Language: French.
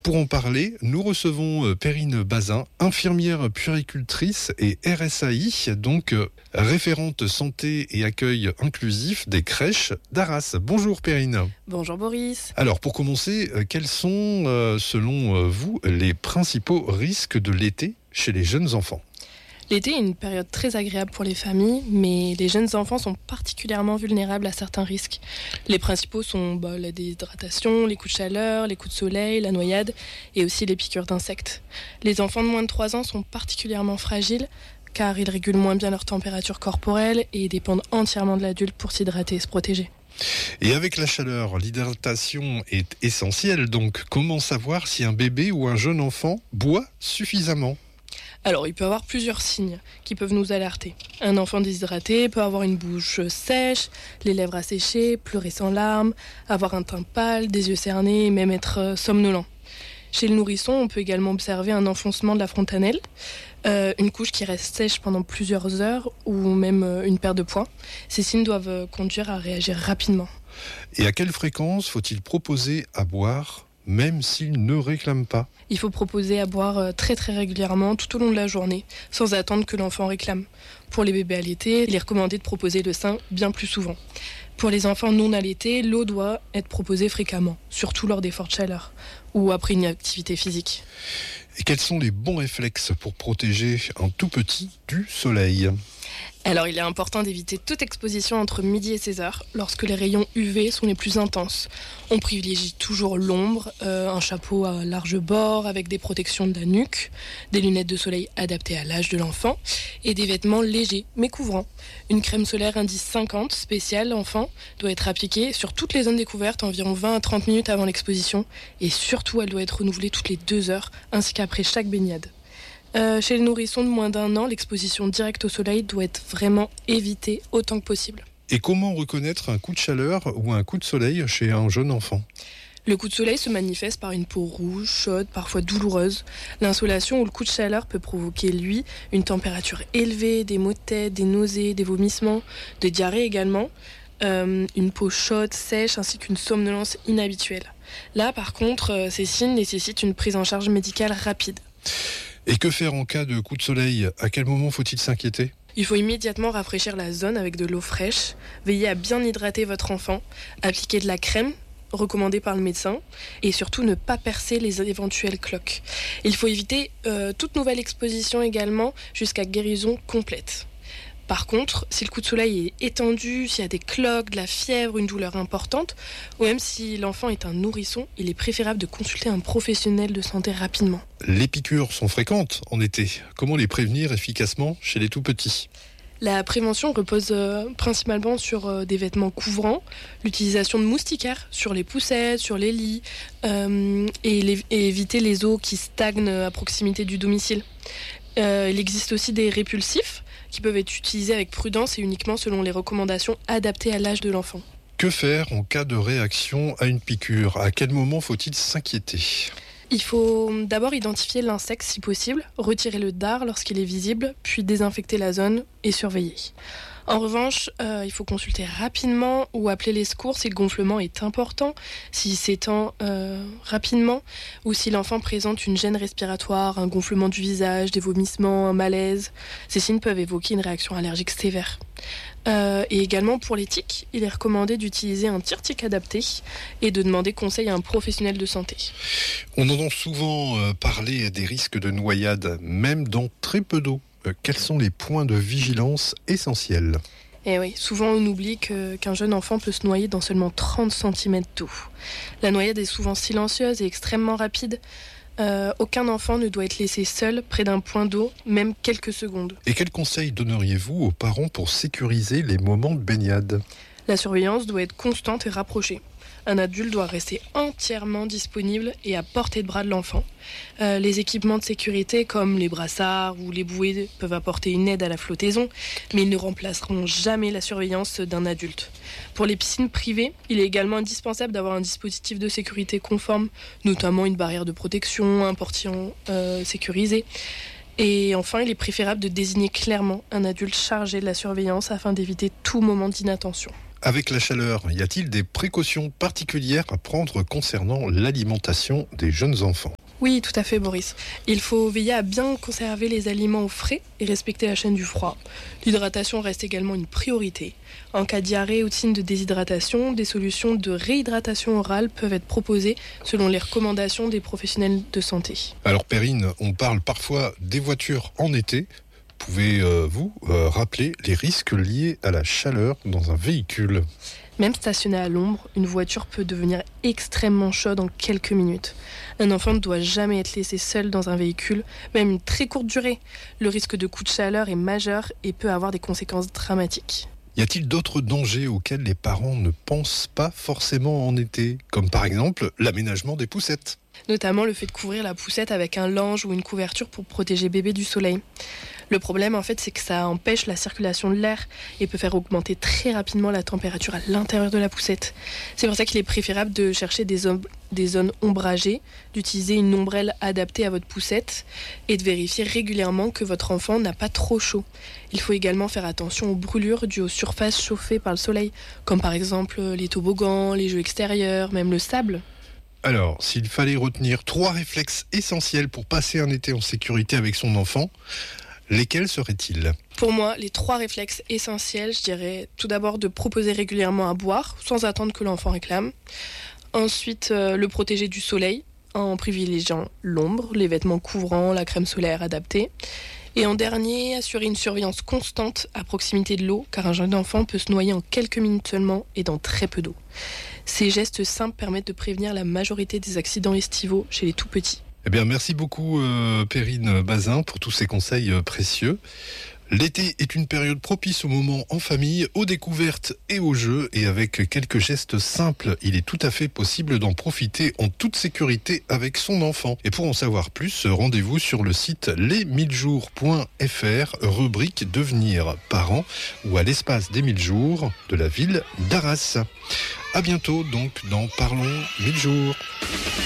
Pour en parler, nous recevons Perrine Bazin, infirmière puéricultrice et RSAI, donc référente santé et accueil inclusif des crèches d'Arras. Bonjour Perrine. Bonjour Boris. Alors pour commencer, quels sont selon vous les principaux risques de l'été chez les jeunes enfants ? L'été est une période très agréable pour les familles, mais les jeunes enfants sont particulièrement vulnérables à certains risques. Les principaux sont la déshydratation, les coups de chaleur, les coups de soleil, la noyade et aussi les piqûres d'insectes. Les enfants de moins de 3 ans sont particulièrement fragiles car ils régulent moins bien leur température corporelle et dépendent entièrement de l'adulte pour s'hydrater et se protéger. Et avec la chaleur, l'hydratation est essentielle. Donc comment savoir si un bébé ou un jeune enfant boit suffisamment ? Alors, il peut y avoir plusieurs signes qui peuvent nous alerter. Un enfant déshydraté peut avoir une bouche sèche, les lèvres asséchées, pleurer sans larmes, avoir un teint pâle, des yeux cernés et même être somnolent. Chez le nourrisson, on peut également observer un enfoncement de la fontanelle, une couche qui reste sèche pendant plusieurs heures ou même une perte de poids. Ces signes doivent conduire à réagir rapidement. Et à quelle fréquence faut-il proposer à boire même s'il ne réclame pas ? Il faut proposer à boire très régulièrement tout au long de la journée, sans attendre que l'enfant réclame. Pour les bébés allaités, il est recommandé de proposer le sein bien plus souvent. Pour les enfants non allaités, l'eau doit être proposée fréquemment, surtout lors des fortes chaleurs ou après une activité physique. Et quels sont les bons réflexes pour protéger un tout petit du soleil ? Alors, il est important d'éviter toute exposition entre midi et 16h, lorsque les rayons UV sont les plus intenses. On privilégie toujours l'ombre, un chapeau à large bord avec des protections de la nuque, des lunettes de soleil adaptées à l'âge de l'enfant et des vêtements légers mais couvrants. Une crème solaire indice 50 spéciale enfant doit être appliquée sur toutes les zones découvertes environ 20 à 30 minutes avant l'exposition et surtout elle doit être renouvelée toutes les 2 heures ainsi qu'après chaque baignade. Chez les nourrissons de moins d'1 an, l'exposition directe au soleil doit être vraiment évitée autant que possible. Et comment reconnaître un coup de chaleur ou un coup de soleil chez un jeune enfant ? Le coup de soleil se manifeste par une peau rouge, chaude, parfois douloureuse. L'insolation ou le coup de chaleur peut provoquer, lui, une température élevée, des maux de tête, des nausées, des vomissements, des diarrhées également, une peau chaude, sèche, ainsi qu'une somnolence inhabituelle. Là, par contre, ces signes nécessitent une prise en charge médicale rapide. Et que faire en cas de coup de soleil ? À quel moment faut-il s'inquiéter ? Il faut immédiatement rafraîchir la zone avec de l'eau fraîche, veiller à bien hydrater votre enfant, appliquer de la crème recommandée par le médecin et surtout ne pas percer les éventuelles cloques. Il faut éviter toute nouvelle exposition également jusqu'à guérison complète. Par contre, si le coup de soleil est étendu, s'il y a des cloques, de la fièvre, une douleur importante, ou même si l'enfant est un nourrisson, il est préférable de consulter un professionnel de santé rapidement. Les piqûres sont fréquentes en été. Comment les prévenir efficacement chez les tout-petits ? La prévention repose principalement sur des vêtements couvrants, l'utilisation de moustiquaires sur les poussettes, sur les lits, et éviter les eaux qui stagnent à proximité du domicile. Il existe aussi des répulsifs qui peuvent être utilisés avec prudence et uniquement selon les recommandations adaptées à l'âge de l'enfant. Que faire en cas de réaction à une piqûre ? À quel moment faut-il s'inquiéter ? Il faut d'abord identifier l'insecte si possible, retirer le dard lorsqu'il est visible, puis désinfecter la zone et surveiller. En revanche, il faut consulter rapidement ou appeler les secours si le gonflement est important, s'il s'étend rapidement ou si l'enfant présente une gêne respiratoire, un gonflement du visage, des vomissements, un malaise. Ces signes peuvent évoquer une réaction allergique sévère. Et également pour les tiques, il est recommandé d'utiliser un tire-tique adapté et de demander conseil à un professionnel de santé. On entend souvent parler des risques de noyade, même dans très peu d'eau. Quels sont les points de vigilance essentiels ? Et oui, souvent on oublie qu'un jeune enfant peut se noyer dans seulement 30 cm d'eau. La noyade est souvent silencieuse et extrêmement rapide. Aucun enfant ne doit être laissé seul près d'un point d'eau, même quelques secondes. Et quels conseils donneriez-vous aux parents pour sécuriser les moments de baignade ? La surveillance doit être constante et rapprochée. Un adulte doit rester entièrement disponible et à portée de bras de l'enfant. Les équipements de sécurité comme les brassards ou les bouées peuvent apporter une aide à la flottaison, mais ils ne remplaceront jamais la surveillance d'un adulte. Pour les piscines privées, il est également indispensable d'avoir un dispositif de sécurité conforme, notamment une barrière de protection, un portillon sécurisé. Et enfin, il est préférable de désigner clairement un adulte chargé de la surveillance afin d'éviter tout moment d'inattention. Avec la chaleur, y a-t-il des précautions particulières à prendre concernant l'alimentation des jeunes enfants ? Oui, tout à fait, Boris. Il faut veiller à bien conserver les aliments au frais et respecter la chaîne du froid. L'hydratation reste également une priorité. En cas de diarrhée ou de signe de déshydratation, des solutions de réhydratation orale peuvent être proposées selon les recommandations des professionnels de santé. Alors Perrine, on parle parfois des voitures en été. Pouvez-vous rappeler les risques liés à la chaleur dans un véhicule ? Même stationnée à l'ombre, une voiture peut devenir extrêmement chaude en quelques minutes. Un enfant ne doit jamais être laissé seul dans un véhicule, même une très courte durée. Le risque de coup de chaleur est majeur et peut avoir des conséquences dramatiques. Y a-t-il d'autres dangers auxquels les parents ne pensent pas forcément en été, comme par exemple l'aménagement des poussettes ? Notamment le fait de couvrir la poussette avec un linge ou une couverture pour protéger bébé du soleil. Le problème, en fait, c'est que ça empêche la circulation de l'air et peut faire augmenter très rapidement la température à l'intérieur de la poussette. C'est pour ça qu'il est préférable de chercher des zones ombragées, d'utiliser une ombrelle adaptée à votre poussette et de vérifier régulièrement que votre enfant n'a pas trop chaud. Il faut également faire attention aux brûlures dues aux surfaces chauffées par le soleil, comme par exemple les toboggans, les jeux extérieurs, même le sable. Alors, s'il fallait retenir 3 réflexes essentiels pour passer un été en sécurité avec son enfant, lesquels seraient-ils ? Pour moi, les 3 réflexes essentiels, je dirais tout d'abord de proposer régulièrement à boire, sans attendre que l'enfant réclame. Ensuite, le protéger du soleil, en privilégiant l'ombre, les vêtements couvrants, la crème solaire adaptée. Et en dernier, assurer une surveillance constante à proximité de l'eau, car un jeune enfant peut se noyer en quelques minutes seulement et dans très peu d'eau. Ces gestes simples permettent de prévenir la majorité des accidents estivaux chez les tout-petits. Eh bien, merci beaucoup Perrine Bazin pour tous ces conseils précieux. L'été est une période propice aux moments en famille, aux découvertes et aux jeux. Et avec quelques gestes simples, il est tout à fait possible d'en profiter en toute sécurité avec son enfant. Et pour en savoir plus, rendez-vous sur le site les1000jours.fr, rubrique Devenir parent, ou à l'espace des 1000 jours de la ville d'Arras. À bientôt donc dans Parlons 1000 jours.